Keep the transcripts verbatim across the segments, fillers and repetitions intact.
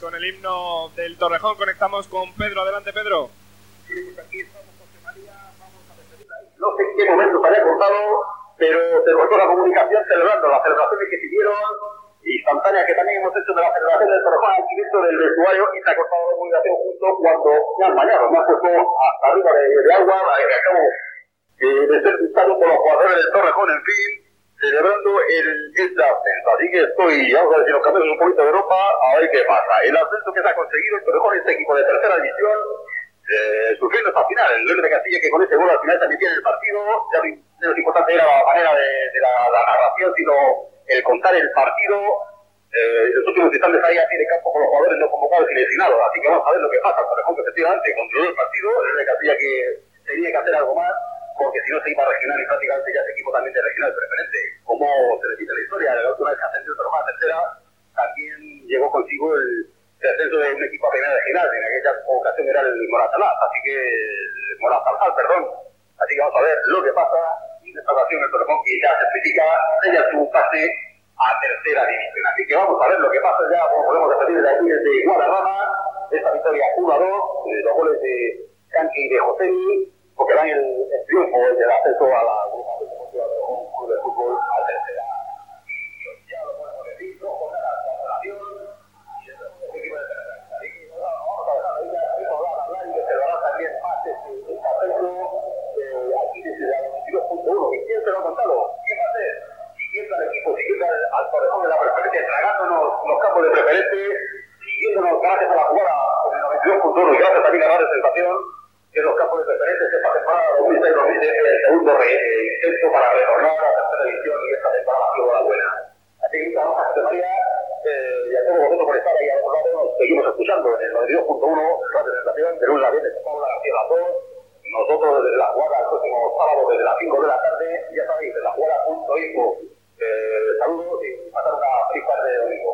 con el himno del Torrejón conectamos con Pedro. Adelante, Pedro. Sí, pues aquí estamos, José María, vamos a despedir ahí. No sé en qué momento se haya cortado, pero se cortó la comunicación celebrando las celebraciones que siguieron, instantáneas que también hemos hecho de la celebración del Torrejón al inicio del vestuario, y se ha cortado la comunicación justo cuando me han bañado, me han puesto hasta arriba de, de agua, que acabo eh, de ser visitado por los jugadores del Torrejón, en fin, celebrando el, este ascenso. Así que estoy, vamos a ver si nos cambiamos un poquito de Europa, a ver qué pasa. El ascenso que se ha conseguido el Torrejón, este equipo de tercera división, eh, sufriendo hasta el final. El León de Castilla, que con ese gol al final también tiene el partido. Ya lo menos importante era la manera de, de la, la narración, sino el contar el partido. Eh, los últimos instantes ahí a pie de campo con los jugadores no convocados y lesionados. Así que vamos a ver lo que pasa. El Torrejón, que efectivamente controló el partido. El León de Castilla, que tenía que hacer algo más, porque si no se iba a regional y prácticamente ya ese equipo también de regional preferente. Como se repite la historia, la última vez que ascendió el Torrejón a tercera, también llegó consigo el descenso de un equipo a primera regional. En aquella ocasión era el Moratalaz, así que el Moratalaz, perdón. Así que vamos a ver lo que pasa. Y en esta ocasión el Torrejón, que ya certifica, sella su pase a tercera división. Así que vamos a ver lo que pasa ya, como podemos repetir de aquí desde Guadalajara, esta victoria uno a dos, los goles de Canqui y de Josemi, porque dan el, el triunfo del ascenso a la un club de fútbol a tercera. Y ya lo podemos decir, dos jornadas de relación y el segundo equipo de tercera. Así que vamos a dejar ahí, vamos a hablar y que se lo hará también más este ascenso aquí desde la veintidós punto uno. ¿Y quién se lo ha contado? ¿Quién va a ser? Siguiendo al equipo, siguiendo al, al Torrejón de la preferente, tragándonos los campos de preferente, siguiéndonos gracias a la jugada con el noventa y dos punto uno y gracias también a la sensación de los campos de preferentes esta temporada dos mil seis dos mil siete, el segundo re, eh, intento para retornar a la tercera división y esta temporada ha sido la buena. Así que muchas gracias, José María, eh, y a todos vosotros por estar ahí a los lados. Nos seguimos escuchando en el noventa y dos punto uno, la presentación de lunes a viernes, con Paula García a las dos. Nosotros desde la jugada el próximo sábado desde las cinco de la tarde, ya sabéis, de la jugada punto info. Eh, saludos y pasar una feliz tarde de domingo.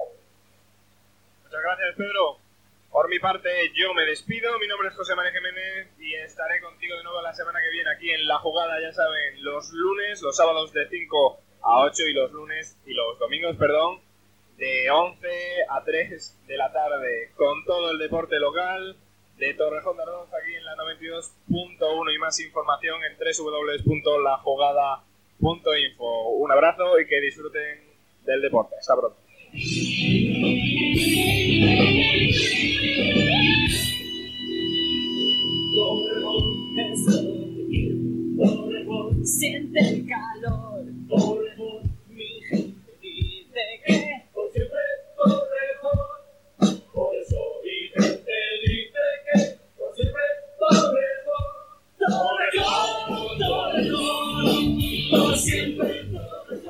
Muchas gracias, Pedro. Por mi parte, yo me despido. Mi nombre es José María Jiménez y estaré contigo de nuevo la semana que viene aquí en La Jugada, ya saben, los lunes, los sábados de cinco a ocho y los lunes y los domingos, perdón, de once a tres de la tarde, con todo el deporte local de Torrejón de Ardoz aquí en la noventa y dos punto uno y más información en doble u doble u doble u punto la jugada punto info. Un abrazo y que disfruten del deporte. Hasta pronto. Torrejón es lo que quiero, Torrejón siente el calor, Torrejón mi gente dice que por siempre Torrejón, por eso mi gente dice que por siempre Torrejón, Torrejón, Torrejón, por siempre Torrejón.